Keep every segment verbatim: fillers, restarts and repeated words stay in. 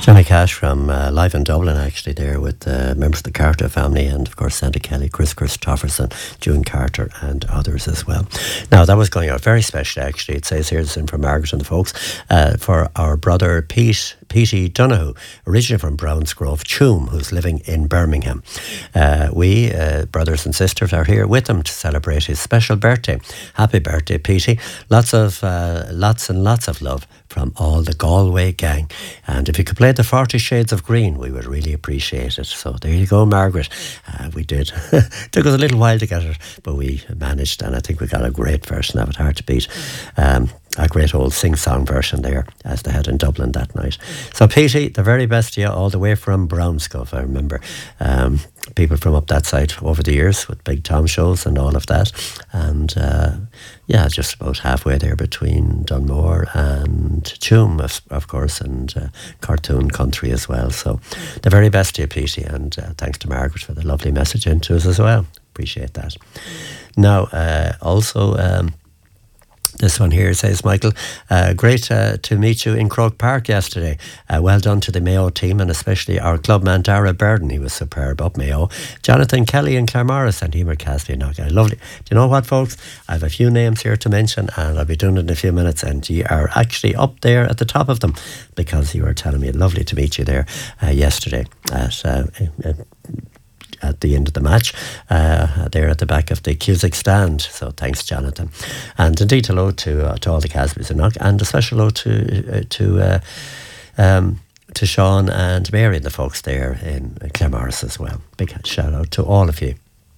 Johnny Cash from uh, live in Dublin, actually, there with uh, members of the Carter family and, of course, Santa Kelly, Chris Christopherson, June Carter and others as well. Now, that was going out very special, actually. It says here, it's in from Margaret and the folks, uh, for our brother Pete, Petey Donoghue, originally from Brownsgrove, Tuam, who's living in Birmingham. Uh, we, uh, brothers and sisters, are here with him to celebrate his special birthday. Happy birthday, Petey. Lots of, uh, lots and lots of love from all the Galway gang. And if you could play the Forty Shades of Green, we would really appreciate it. So there you go, Margaret. Uh, we did. Took us a little while to get it, but we managed, and I think we got a great version of it, hard to beat. Um, a great old sing-song version there, as they had in Dublin that night. So, Petey, the very best to you, all the way from Brownsgrove. I remember um, people from up that side over the years with Big Tom shows and all of that. And, uh, yeah, just about halfway there between Dunmore and Tuam, of, of course, and uh, Cartoon Country as well. So, the very best to you, Petey, and uh, thanks to Margaret for the lovely message into us as well. Appreciate that. Now, uh, also... Um, This one here says, Michael, uh, great uh, to meet you in Croke Park yesterday. Uh, well done to the Mayo team and especially our clubman Dara Burden. He was superb up Mayo. Jonathan Kelly and Claremorris and Emer Castley. Lovely. Do you know what, folks? I have a few names here to mention and I'll be doing it in a few minutes, and you are actually up there at the top of them because you were telling me lovely to meet you there uh, yesterday at uh, uh, at the end of the match, uh, there at the back of the Cusack stand. So thanks, Jonathan. And indeed, hello to uh, to all the Casbys and Knock, and a special hello to uh, to uh, um, to Sean and Mary and the folks there in Claremorris as well. Big shout out to all of you.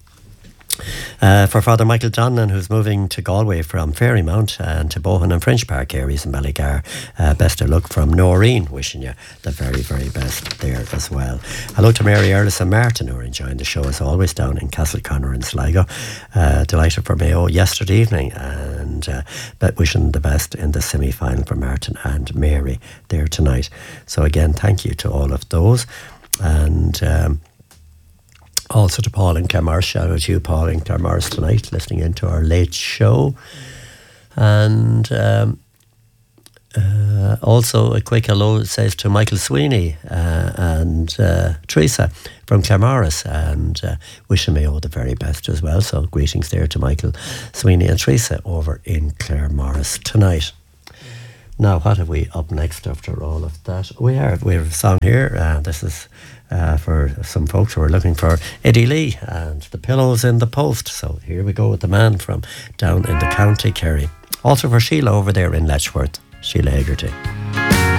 Uh, for Father Michael Donnan, who's moving to Galway from Fairymount and to Bohan and French Park areas in Ballygar. Uh, best of luck from Noreen, wishing you the very, very best there as well. Hello to Mary Erlis and Martin, who are enjoying the show as always down in Castleconnor in Sligo. Uh, delighted for Mayo yesterday evening, and uh, but wishing the best in the semi-final for Martin and Mary there tonight. So again, thank you to all of those. And... Um, Also to Paul in Claremorris, shout out to you, Paul in Claremorris tonight, listening into our late show. And um, uh, also a quick hello, it says to Michael Sweeney uh, and uh, Teresa from Claremorris, and uh, wishing me all the very best as well. So greetings there to Michael Sweeney and Teresa over in Claremorris tonight. Now, what have we up next after all of that? We are we have a song here. Uh, this is uh, for some folks who are looking for Eddie Lee and the Pillows in the Post. So here we go with the man from down in the County Kerry. Also for Sheila over there in Letchworth, Sheila Hegarty.